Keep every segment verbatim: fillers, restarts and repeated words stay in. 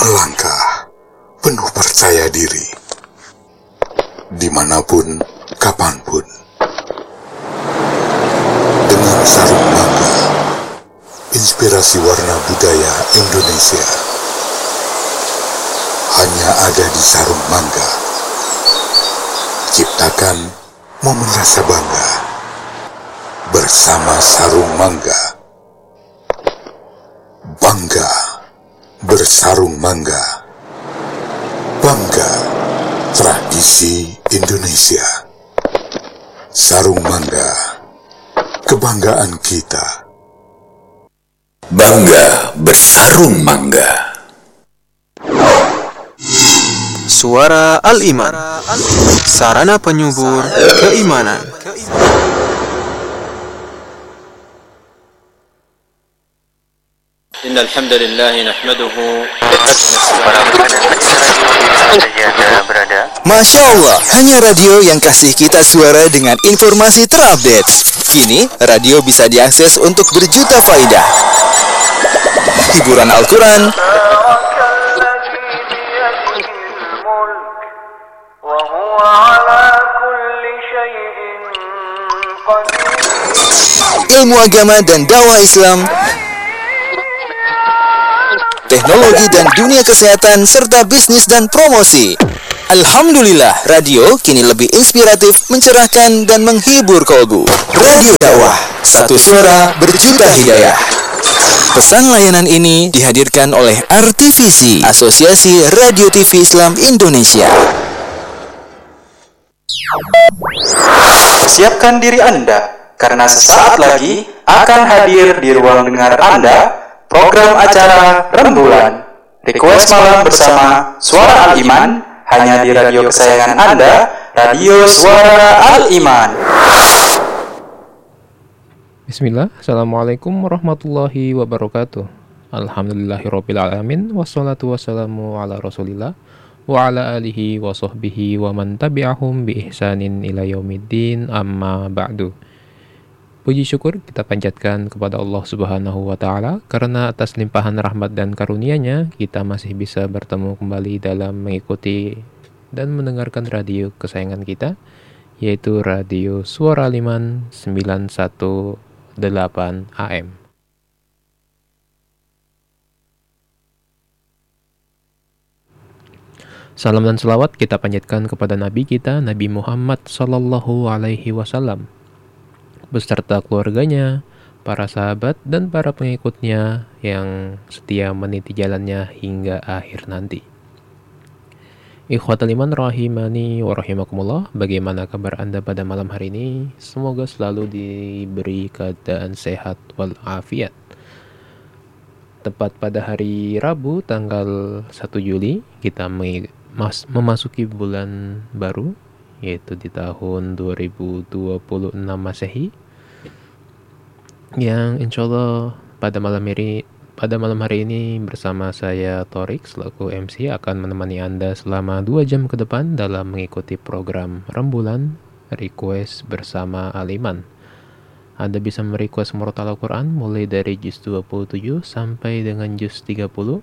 melangkah penuh percaya diri, dimanapun, kapanpun, dengan sarung mangga, inspirasi warna budaya Indonesia hanya ada di sarung mangga. Ciptakan momen rasa bangga bersama sarung mangga. Bangga bersarung mangga. Bangga tradisi Indonesia. Sarung mangga, kebanggaan kita. Bangga bersarung mangga. Suara Al-Iman, sarana penyubur keimanan. Innal hamdalillah nahmaduhu. Masya Allah, hanya radio yang kasih kita suara dengan informasi terupdate. Kini, radio bisa diakses untuk berjuta faidah. Hiburan Al-Quran, ilmu agama dan dakwah Islam, teknologi dan dunia kesehatan, serta bisnis dan promosi. Alhamdulillah, radio kini lebih inspiratif, mencerahkan, dan menghibur kolbu. Radio dakwah, satu suara berjuta hidayah. Pesan layanan ini dihadirkan oleh R T V C, Asosiasi Radio T V Islam Indonesia. Siapkan diri Anda, karena sesaat lagi akan hadir di ruang dengar Anda program acara Rembulan, Request Malam bersama Suara Al-Iman, hanya di radio kesayangan Anda, Radio Suara Al-Iman. Bismillah, Assalamualaikum warahmatullahi wabarakatuh. Alhamdulillahirabbil alamin, wassalatu wassalamu ala Rasulillah wa ala alihi wa sahbihi wa man tabi'ahum bi ihsanin ila yaumiddin, amma ba'du. Puji syukur kita panjatkan kepada Allah Subhanahu wa Ta'ala, karena atas limpahan rahmat dan karunia-Nya kita masih bisa bertemu kembali dalam mengikuti dan mendengarkan radio kesayangan kita, yaitu Radio Suara Al-Iman sembilan satu delapan A M. Salam dan selawat kita panjatkan kepada Nabi kita, Nabi Muhammad Sallallahu Alaihi Wasallam, beserta keluarganya, para sahabat, dan para pengikutnya yang setia meniti jalannya hingga akhir nanti. Ikhwatul iman rahimani wa rahimakumullah, bagaimana kabar Anda pada malam hari ini? Semoga selalu diberi keadaan sehat walafiat. Tepat pada hari Rabu tanggal satu Juli kita memasuki bulan baru, yaitu di tahun dua ribu dua puluh enam Masehi, yang insya Allah pada malam hari pada malam hari ini bersama saya Torik selaku M C akan menemani Anda selama dua jam ke depan dalam mengikuti program Rembulan Request bersama Al-Iman. Anda bisa merequest murotal Al-Quran mulai dari juz dua puluh tujuh sampai dengan juz tiga puluh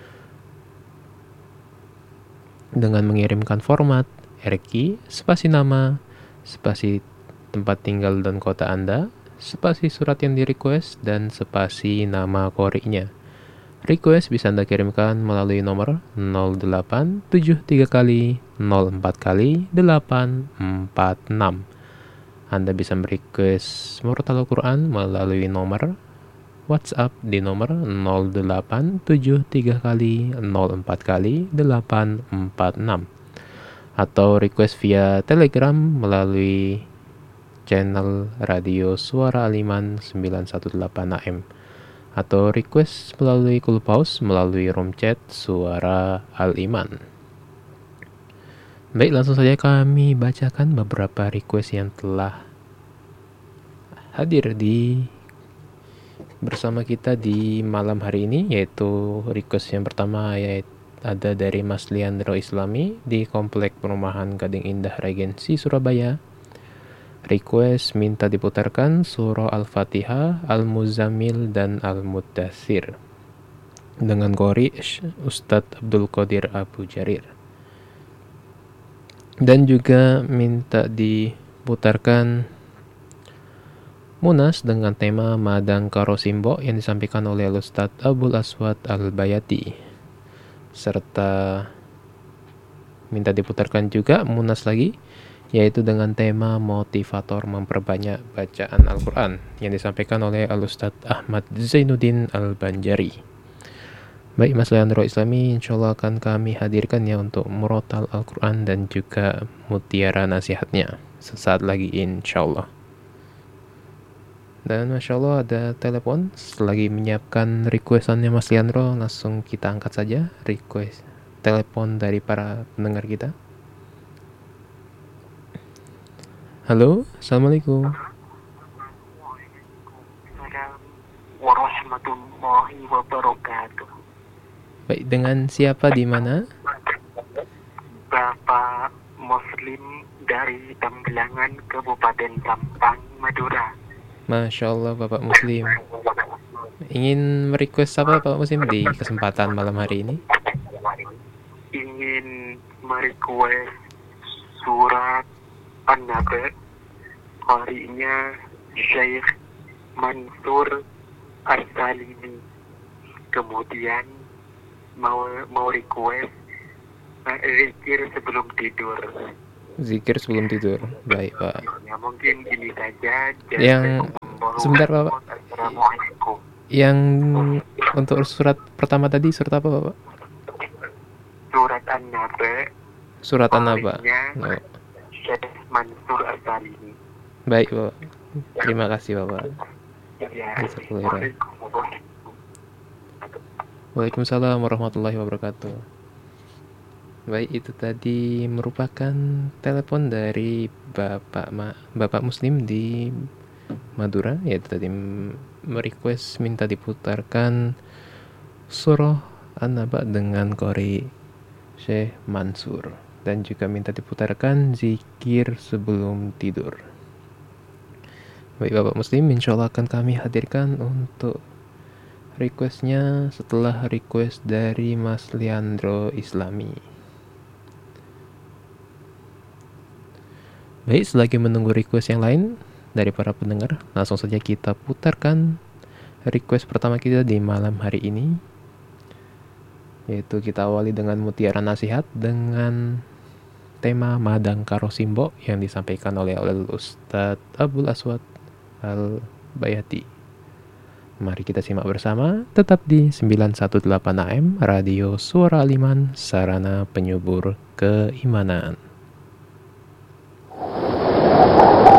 dengan mengirimkan format R Q, spasi nama, spasi tempat tinggal dan kota Anda, spasi surat yang di-request, dan spasi nama qori'nya. Request bisa Anda kirimkan melalui nomor nol delapan tujuh tiga kali nol empat kali delapan empat enam. Anda bisa merequest murotal Al-Quran melalui nomor WhatsApp di nomor nol delapan tujuh tiga kali nol empat kali delapan empat enam, atau request via Telegram melalui channel Radio Suara Al-Iman sembilan satu delapan A M, atau request melalui Clubhouse melalui room chat Suara Al-Iman. Baik, langsung saja kami bacakan beberapa request yang telah hadir di bersama kita di malam hari ini, yaitu request yang pertama yaitu ada dari Mas Leandro Islami di Komplek Perumahan Gading Indah Regensi Surabaya. Request minta diputarkan surah Al-Fatihah, Al-Muzammil, dan Al-Muddatsir. dengan qori Ustadz Abdul Qadir Abu Jarir. Dan juga minta diputarkan Munas dengan tema Madang Karo Simbo yang disampaikan oleh Ustadz Abul Aswad Al-Bayati. Serta minta diputarkan juga Munas lagi, yaitu dengan tema Motivator Memperbanyak Bacaan Al-Quran yang disampaikan oleh Al-Ustadz Ahmad Zainuddin Al-Banjari. Baik Mas Leandro Islami, insya Allah akan kami hadirkan ya untuk murotal Al-Quran dan juga mutiara nasihatnya sesaat lagi insya Allah. Dan Masya Allah ada telepon, selagi menyiapkan requestannya Mas Leandro, langsung kita angkat saja request telepon dari para pendengar kita. Halo, Assalamualaikum. Warahmatullahi wabarakatuh. Baik, dengan siapa di mana? Bapak Muslim dari Tembelangan, Kabupaten Sampang, Madura. Masya Allah Bapak Muslim. Ingin merequest apa Bapak Muslim di kesempatan malam hari ini? Ingin merequest surat An-Naba, qari'nya Syekh Mansur As-Salimi. Kemudian mau mau request uh, zikir sebelum tidur. Zikir sebelum tidur. Baik Pak. Ya mungkin ini saja. Yang sebentar Pak. Assalamualaikum. Yang untuk surat pertama tadi surat apa Bapak? Surat An-Naba. Surat An-Naba. Oh. Syekh Mansur As-Salimi. Baik Bapak. Terima kasih Bapak. Ya. Waalaikumsalam warahmatullahi wabarakatuh. Baik, itu tadi merupakan telepon dari Bapak Ma, Bapak Muslim di Madura, yaitu tadi merequest minta diputarkan surah An-Naba dengan qori Syekh Mansur, dan juga minta diputarkan zikir sebelum tidur. Baik Bapak Muslim, insya Allah akan kami hadirkan untuk requestnya setelah request dari Mas Leandro Islami. Baik, selagi menunggu request yang lain dari para pendengar, langsung saja kita putarkan request pertama kita di malam hari ini, yaitu kita awali dengan mutiara nasihat dengan tema Madang Karo Simbo yang disampaikan oleh Ustadz Abul Aswad Al-Bayati. Mari kita simak bersama, tetap di sembilan satu delapan A M Radio Suara Al-Iman, sarana penyubur keimanan.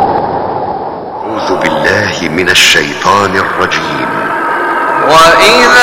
A'udzu billahi minasy syaithanir rajim. Wa